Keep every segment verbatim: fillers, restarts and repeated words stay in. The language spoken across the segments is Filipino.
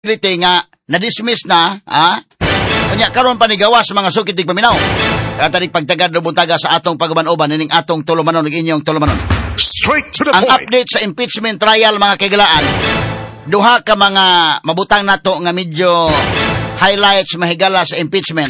nga na-dismiss na, ha? Kanya karon panigawas sa mga sukit tig paminaw. Kata ning pagtagad buntaga sa atong pagubanoban ning atong tulumanon ning inyong tulumanon. Straight to the Ang point. update sa impeachment trial mga kaigalaan. Duha ka mga mabutang nato nga medyo highlights mahigala sa impeachment.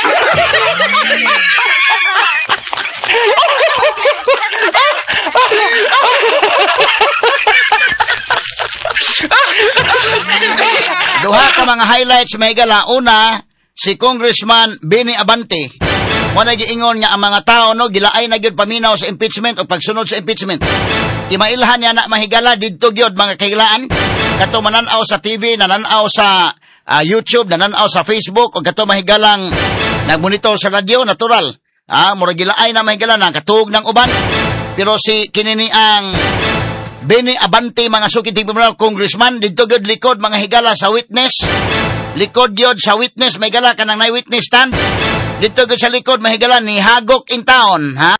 Duha ka mga highlights mahigala. Una, si Congressman Benny Abante. Wala giingon nga ang mga tao no gilaay na gyud paminaw sa impeachment o pagsunod sa impeachment. Imailhan niya na mahigala didto gyud mga kailaan. Kato mananaw sa T V, nananaw sa uh, YouTube, nananaw sa Facebook o kato mahigalang nagmonitor sa radyo, natural. Ah, mura gilaay na mahigala na katug ng uban. Pero si kinini ang Benny Abante mga sukit tigpamilya congressman didto gyud likod mga higala sa witness. Likod gyud sa witness mahigala kanang nay witness stand. Dito gyud sa likod mahigala ni hagok in town, ha?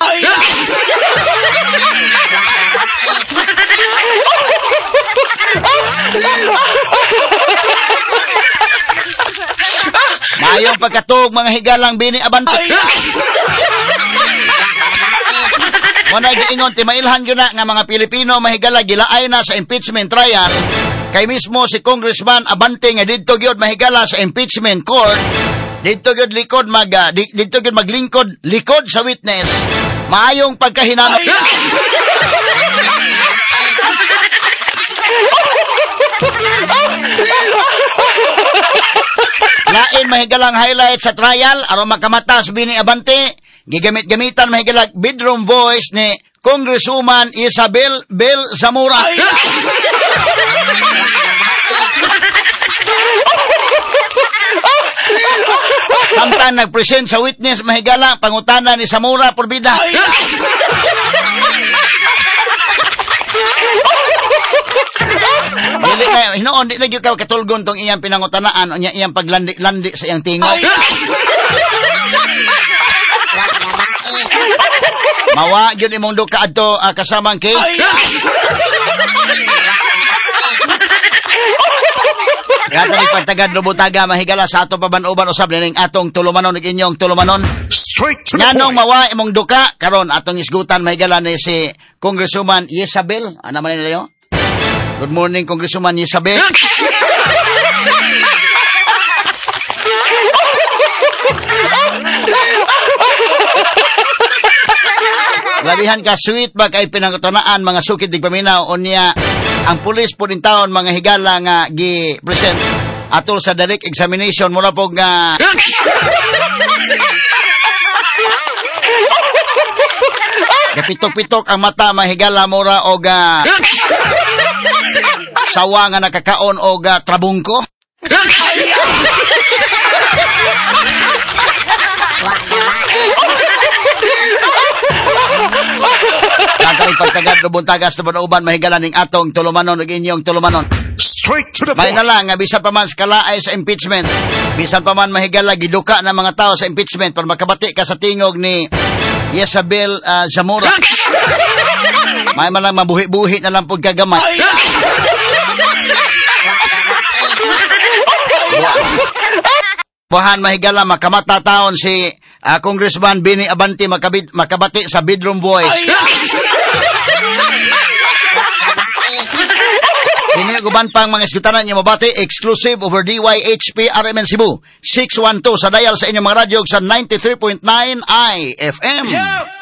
Mayong pagkatog mga higalang Benny Abante. Wala giingon ti mailhan gyud na nga mga Pilipino mahigala gilaay na sa impeachment trial kay mismo si Congressman Abante nga didto gyud mahigala sa impeachment court. Dito gyud likod mag uh, dito gyud maglingkod likod sa witness. Maayong pagkahinanap. Lain mahigalang highlight sa trial aron makamatas Benny Abante. Gigamit-gamitan mahigalang bedroom voice ni Congresswoman Isabel Bel Zamora. Samtang nag-present sa witness mahigala pangutana ni Zamora Porbida. Dili na hinoon di na gyud ka katulgon tong iyang pinangutanaan unya iyang paglandi-landi sa iyang tingog. Mawa gyud imong duka adto uh, kasamang cake. Gata ni pagtagad lubutaga mahigala sa ato pabanuban usab ning atong tulumanon ug inyong tulumanon. Straight to the Nganong point. mawa imong duka karon atong isgutan mahigala ni si Congresswoman Isabel. Ano man niyo? Good morning Congresswoman Isabel. Labihan ka sweet ba kay pinangutanaan mga sukid dig paminaw unya ang pulis po din taon mga higala nga gi-present atol sa direct examination mura po nga gapitok-pitok ang mata mahigala mura o ga sawa nga nakakaon o ga trabungko. Kagay pagtagad lubuntagas na uban mahigala ning atong tulumanon ug inyong tulumanon. Straight to the May point. na lang nga bisan pa man sa kalaay sa impeachment, bisan pa man mahigala giduka ng mga tao sa impeachment para makabati ka sa tingog ni Isabel uh, Zamora. May man lang mabuhi-buhi na lang pud kagamay. Buhan mahigala makamata taon si uh, Congressman Benny Abante makabit, makabati sa bedroom voice. Kini guban pang mga iskutanan niya mabati exclusive over D Y H P R M N Cebu six one two sa dial sa inyong mga radyo sa ninety-three point nine I F M. Yeah.